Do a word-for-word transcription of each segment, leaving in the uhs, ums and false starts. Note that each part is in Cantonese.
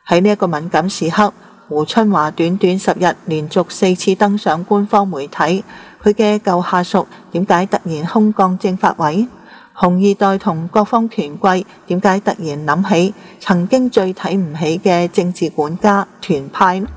喺呢一個敏感時刻，胡春華短短十日連續四次登上官方媒體，佢嘅舊下屬點解突然空降政法委？紅二代同各方權貴點解突然諗起曾經最睇唔起嘅政治管家團派呢？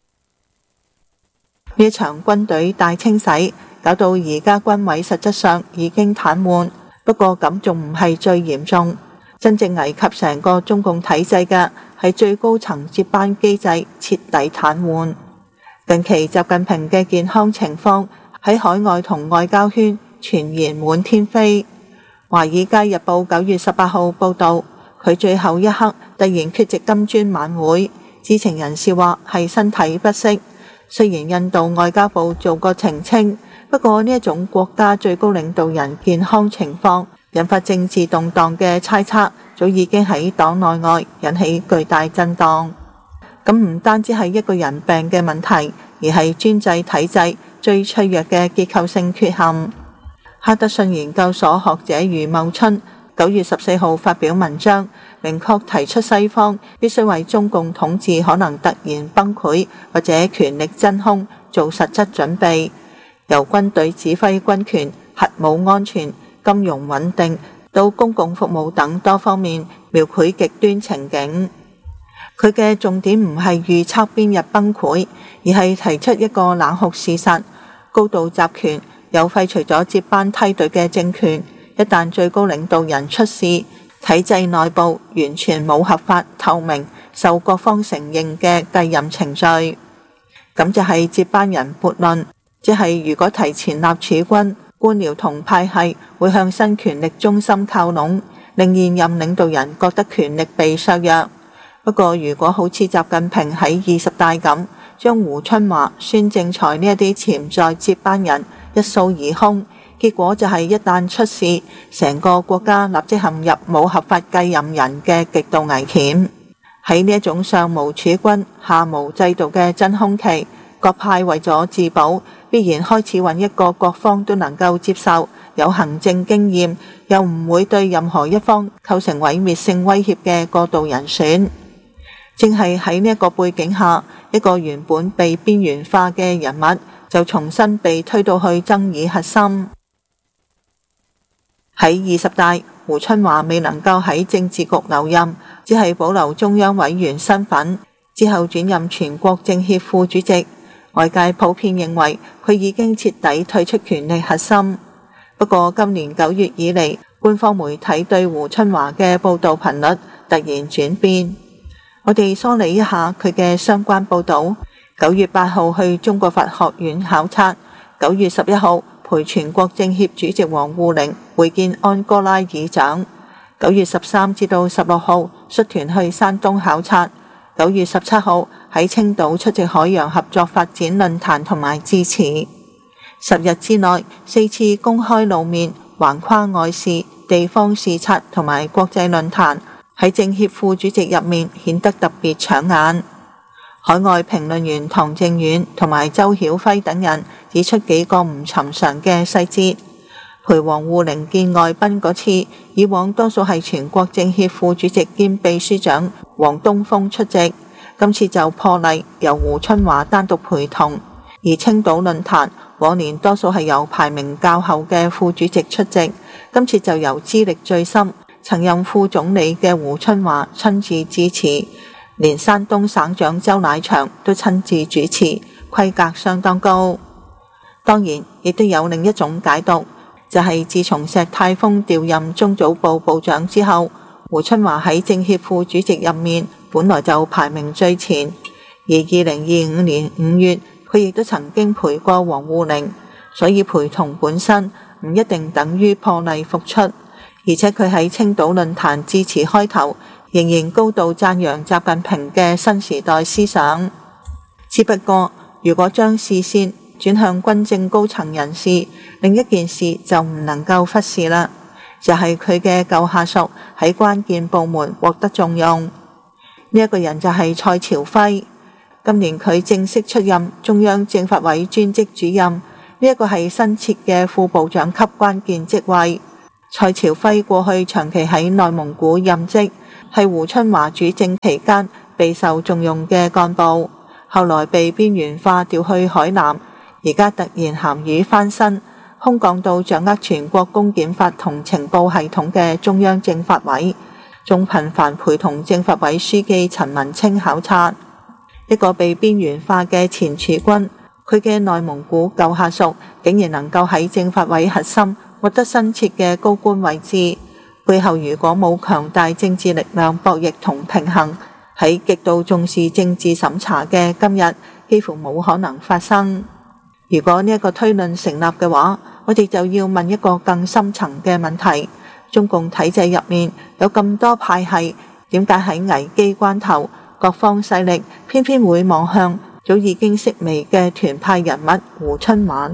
呢一場軍隊大清洗搞到而家軍委實質上已經癱瘓，不過咁仲唔係最嚴重，真正危及成個中共體制嘅係最高層接班機制徹底癱瘓。近期習近平嘅健康情況喺海外同外交圈傳言滿天飛。華爾街日報九月十八號報道，佢最後一刻突然缺席金磚晚會，知情人士話係身體不適。雖然印度外交部做過澄清，不過呢一種國家最高領導人健康情況引發政治動盪嘅猜測，早已經喺黨內外引起巨大震盪。咁唔單止係一個人病嘅問題，而係專制體制最脆弱嘅結構性缺陷。哈德遜研究所學者余茂春九月十四號發表文章，明確提出西方必須為中共統治可能突然崩潰或者權力真空做實質準備，由軍隊指揮軍權、核武安全、金融穩定到公共服務等多方面描繪極端情景。佢嘅重點唔係預測邊日崩潰，而係提出一個冷酷事實：高度集權有廢除咗接班梯隊嘅政權，一旦最高領導人出事，體制內部完全冇合法、透明、受各方承認嘅繼任程序。咁就係接班人悖論，即係如果提前立儲君，官僚同派系會向新權力中心靠攏，令現任領導人覺得權力被削弱。不過如果好似習近平喺二十大咁，將胡春華、孫政才呢一啲潛在接班人一掃而空，結果就係一旦出事，成個國家立即陷入冇合法繼任人嘅極度危險。喺呢一種上無儲君、下無制度嘅真空期，各派為咗自保，必然開始揾一個各方都能夠接受、有行政經驗，又唔會對任何一方構成毀滅性威脅嘅過渡人選。正係喺呢一個背景下，一個原本被邊緣化嘅人物就重新被推到去爭議核心。喺二十大，胡春華未能夠喺政治局留任，只係保留中央委員身份，之後轉任全國政協副主席。外界普遍認為佢已經徹底退出權力核心。不過今年九月以嚟，官方媒體對胡春華嘅報道頻率突然轉變。我哋梳理一下佢嘅相關報道。九月八號去中國佛學院考察，九月十一號陪全國政協主席王滬寧會見安哥拉議長。九月十三至到十六號率團去山東考察。九月十七號喺青島出席海洋合作發展論壇同埋致辭。十日之內四次公開露面，橫跨外事、地方視察同埋國際論壇，喺政協副主席入面顯得特別搶眼。海外評論員唐正遠同埋周曉輝等人指出幾個唔尋常嘅細節。陪王滬寧見外賓嗰次，以往多數係全國政協副主席兼秘書長王東峰出席，今次就破例由胡春華單獨陪同。而青島論壇往年多數係由排名較後嘅副主席出席，今次就由資歷最深、曾任副總理嘅胡春華親自致辭。連山東省長周乃祥都親自主持，規格相當高。當然，亦都有另一種解讀，就係、是、自從石泰峰調任中組部部長之後，胡春華喺政協副主席入面本來就排名最前。而二零二五年五月，佢亦都曾經陪過王滬寧，所以陪同本身唔一定等於破例復出。而且佢喺青島論壇致辭開頭，仍然高度讚揚習近平嘅新時代思想。只不過，如果將視線轉向軍政高層人士，另一件事就唔能夠忽視啦，就係佢嘅舊下屬喺關鍵部門獲得重用。呢、這、一個人就係蔡朝輝。今年佢正式出任中央政法委專職主任，呢、這、一個係新設嘅副部長級關鍵職位。蔡朝輝過去長期喺內蒙古任職，係胡春華主政期間備受重用嘅幹部，後來被邊緣化調去海南，而家突然鹹魚翻身，空降到掌握全國公檢法同情報系統嘅中央政法委，仲頻繁陪同政法委書記陳文清考察。一個被邊緣化嘅前駐軍，佢嘅內蒙古舊下屬竟然能夠喺政法委核心獲得新設嘅高官位置，背後如果冇強大政治力量博弈同平衡，喺極度重視政治審查嘅今日，幾乎冇可能發生。如果呢一個推論成立嘅話，我哋就要問一個更深層嘅問題：中共體制入面有咁多派系，點解喺危機關頭，各方勢力偏偏會望向早已經式微嘅團派人物胡春華？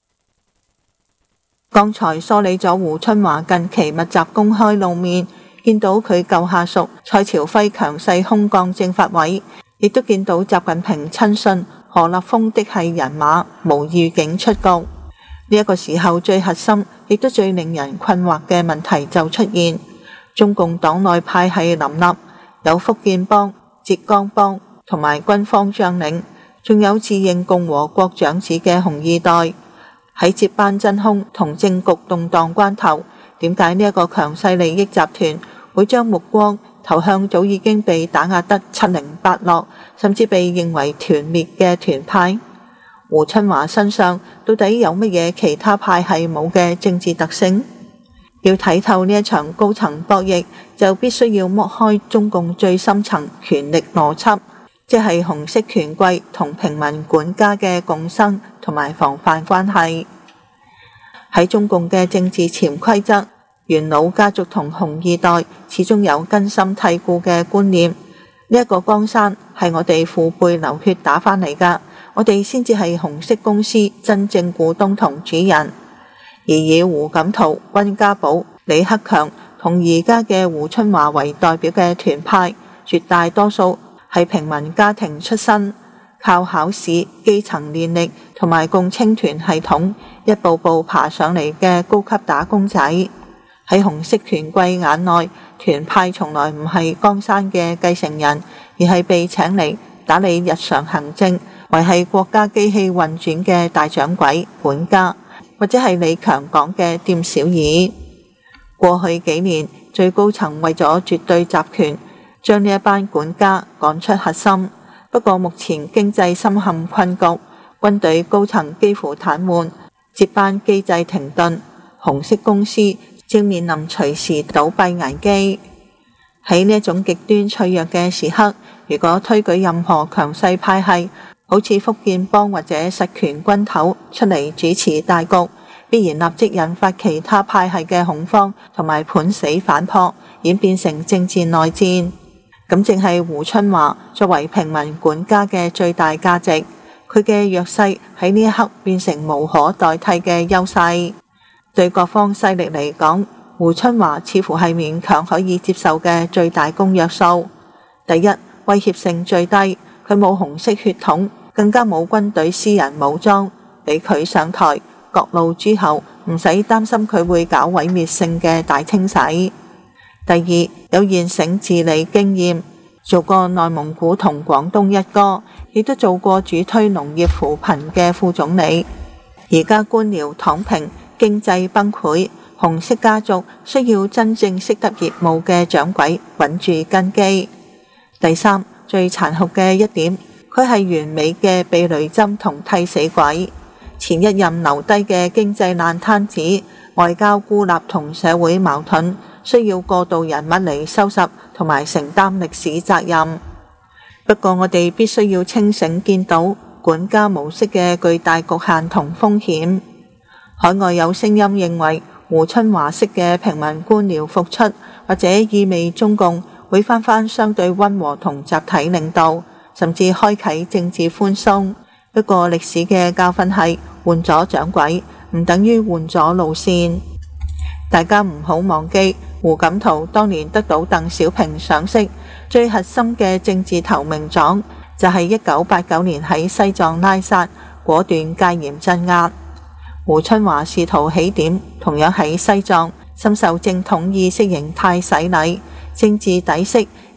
剛才梳理咗胡春華近期密集公開露面，見到佢舊下屬蔡朝輝強勢空降政法委，亦都見到習近平親信何立峰的係人馬無預警出局。呢一個時候最核心亦都最令人困惑嘅問題就出現：中共黨內派系林立，有福建幫、浙江幫同埋軍方將領，仲有自認共和國長子嘅紅二代。喺接班真空同政局動盪關頭，點解呢一個強勢利益集團會將目光投向早已經被打壓得七零八落，甚至被認為團滅嘅團派？胡春華身上到底有乜嘢其他派系冇嘅政治特性？要睇透呢一場高層博弈，就必須要剝開中共最深層權力邏輯，即係紅色權貴同平民管家嘅共生同埋防範關係。喺中共嘅政治潛規則，元老家族同紅二代始終有根深蒂固嘅觀念，呢一個江山係我哋父輩流血打返嚟㗎，我哋先至係紅色公司真正股東同主人。而以胡錦濤、溫家寶、李克強同而家嘅胡春華為代表嘅團派，絕大多數係平民家庭出身，靠考試、基層練力同埋共青團系統一步步爬上嚟嘅高級打工仔。喺紅色權貴眼內，團派從來唔係江山嘅繼承人，而係被請嚟打理日常行政、維繫國家機器運轉嘅大掌櫃管家，或者係李強講嘅店小二。過去幾年，最高層為咗絕對集權，將呢一班管家趕出核心。不過目前經濟深陷困局，軍隊高層幾乎癱瘓，接班機制停頓，紅色公司正面臨隨時倒閉危機。喺呢一種極端脆弱嘅時刻，如果推舉任何強勢派系，好似福建幫或者實權軍頭出嚟主持大局，必然立即引發其他派系嘅恐慌同埋判死反撲，演變成政治內戰。咁正係胡春華作為平民管家嘅最大價值，佢嘅弱勢喺呢一刻變成無可代替嘅優勢。對各方勢力嚟講，胡春華似乎係勉強可以接受嘅最大公約數。第一，威脅性最低，佢冇紅色血統，更加冇軍隊私人武裝，俾佢上台，各路諸侯唔使擔心佢會搞毀滅性嘅大清洗。第二，有現成治理經驗，做過內蒙古同廣東一哥，亦都做過主推農業扶貧嘅副總理。而家官僚躺平，經濟崩潰，紅色家族需要真正識得業務嘅掌櫃穩住根基。第三，最殘酷嘅一點，佢係完美嘅避雷針同替死鬼。前一任留低嘅經濟爛攤子、外交孤立同社會矛盾，需要過渡人物嚟收拾同埋承擔歷史責任。不過我哋必須要清醒見到管家模式嘅巨大局限同風險。海外有聲音認為胡春華式嘅平民官僚復出，或者意味中共會翻返相對溫和同集體領導，甚至開啟政治寬鬆。不過歷史嘅教訓係換咗掌櫃唔等於換咗路線。大家唔好忘記，胡錦濤當年得到鄧小平賞識，最核心嘅政治投名狀就係一九八九年喺西藏拉薩果斷戒嚴鎮壓。胡春華試圖起點同樣喺西藏，深受正統意識形態洗禮，政治底色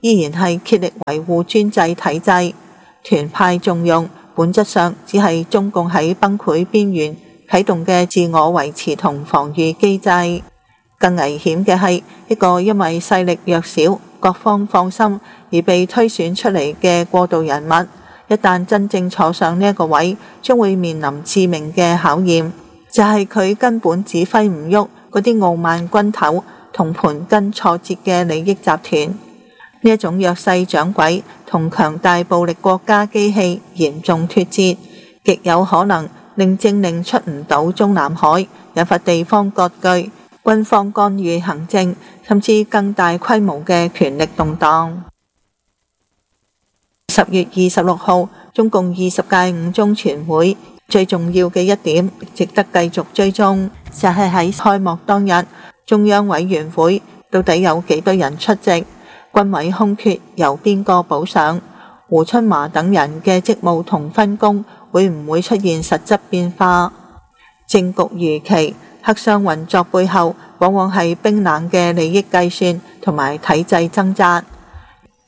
依然係竭力維護專制體制。團派縱容本質上只係中共喺崩潰邊緣啟動嘅自我維持同防禦機制。更危險嘅係一個因為勢力弱小、各方放心而被推選出嚟嘅過渡人物，一旦真正坐上呢一個位，將會面臨致命嘅考驗，就係佢根本指揮唔喐嗰啲傲慢軍頭同盤根錯節嘅利益集團。呢一種弱勢掌櫃同強大暴力國家機器嚴重脫節，極有可能令政令出唔到中南海，引發地方割據、軍方干預行政，甚至更大規模嘅權力動盪。十月二十六號，中共二十屆五中全會最重要嘅一點，值得繼續追蹤，就係喺開幕當日，中央委員會到底有幾多人出席？軍委空缺由邊個補上？胡春華等人嘅職務同分工會唔會出現實質變化？政局如棋，黑箱運作背後往往係冰冷嘅利益計算同埋體制掙扎。